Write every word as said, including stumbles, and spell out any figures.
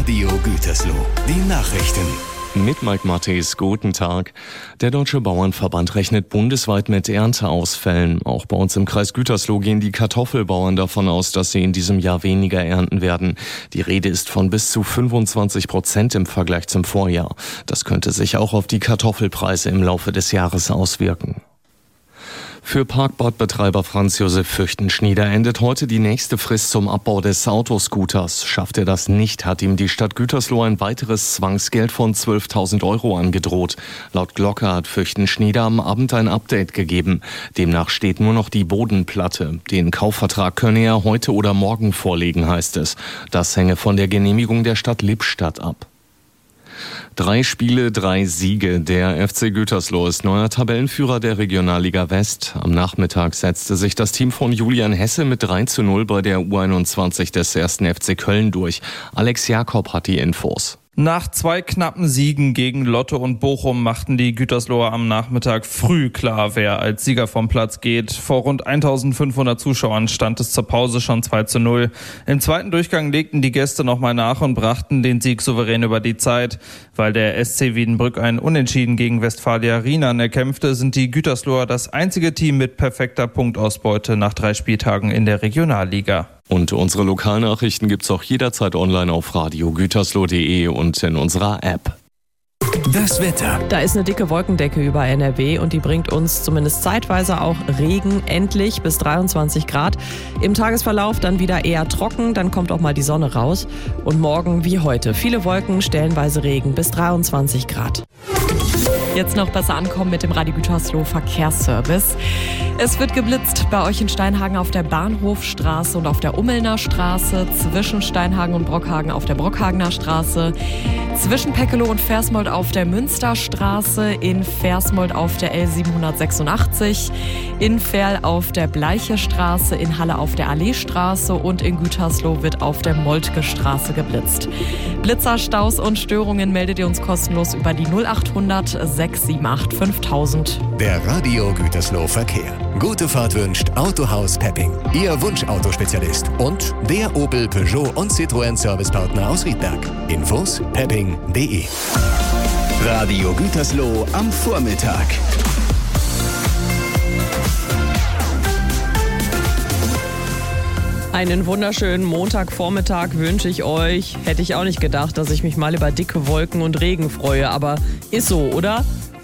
Radio Gütersloh, die Nachrichten. Mit Mike Mattis, guten Tag. Der Deutsche Bauernverband rechnet bundesweit mit Ernteausfällen. Auch bei uns im Kreis Gütersloh gehen die Kartoffelbauern davon aus, dass sie in diesem Jahr weniger ernten werden. Die Rede ist von bis zu fünfundzwanzig Prozent im Vergleich zum Vorjahr. Das könnte sich auch auf die Kartoffelpreise im Laufe des Jahres auswirken. Für Parkbadbetreiber Franz Josef Fürchtenschnieder endet heute die nächste Frist zum Abbau des Autoscooters. Schafft er das nicht, hat ihm die Stadt Gütersloh ein weiteres Zwangsgeld von zwölftausend Euro angedroht. Laut Glocke hat Fürchtenschnieder am Abend ein Update gegeben. Demnach steht nur noch die Bodenplatte. Den Kaufvertrag könne er heute oder morgen vorlegen, heißt es. Das hänge von der Genehmigung der Stadt Lippstadt ab. Drei Spiele, drei Siege. Der F C Gütersloh ist neuer Tabellenführer der Regionalliga West. Am Nachmittag setzte sich das Team von Julian Hesse mit drei zu null bei der U einundzwanzig des ersten F C Köln durch. Alex Jakob hat die Infos. Nach zwei knappen Siegen gegen Lotte und Bochum machten die Gütersloher am Nachmittag früh klar, wer als Sieger vom Platz geht. Vor rund eintausendfünfhundert Zuschauern stand es zur Pause schon zwei zu null. Im zweiten Durchgang legten die Gäste nochmal nach und brachten den Sieg souverän über die Zeit. Weil der S C Wiedenbrück ein Unentschieden gegen Westfalia Rienan erkämpfte, sind die Gütersloher das einzige Team mit perfekter Punktausbeute nach drei Spieltagen in der Regionalliga. Und unsere Lokalnachrichten gibt's auch jederzeit online auf radio gütersloh punkt de und in unserer App. Das Wetter. Da ist eine dicke Wolkendecke über N R W und die bringt uns zumindest zeitweise auch Regen, endlich bis dreiundzwanzig Grad. Im Tagesverlauf dann wieder eher trocken, dann kommt auch mal die Sonne raus. Und morgen wie heute viele Wolken, stellenweise Regen bis dreiundzwanzig Grad. Jetzt noch besser ankommen mit dem Radio Gütersloh Verkehrsservice. Es wird geblitzt bei euch in Steinhagen auf der Bahnhofstraße und auf der Ummelner Straße, zwischen Steinhagen und Brockhagen auf der Brockhagener Straße, zwischen Peckeloh und Versmold auf der Münsterstraße, in Versmold auf der L siebenhundertsechsundachtzig, in Verl auf der Bleiche Straße, in Halle auf der Alleestraße und in Gütersloh wird auf der Moltke Straße geblitzt. Blitzer, Staus und Störungen meldet ihr uns kostenlos über die null achthundert sechs sieben acht fünftausend. Der Radio Gütersloh Verkehr. Gute Fahrt wünscht Autohaus Pepping, Ihr Wunschautospezialist und der Opel, Peugeot und Citroën Servicepartner aus Riedberg. Infos pepping punkt de. Radio Gütersloh am Vormittag. Einen wunderschönen Montagvormittag wünsche ich euch. Hätte ich auch nicht gedacht, dass ich mich mal über dicke Wolken und Regen freue, aber ist so, oder?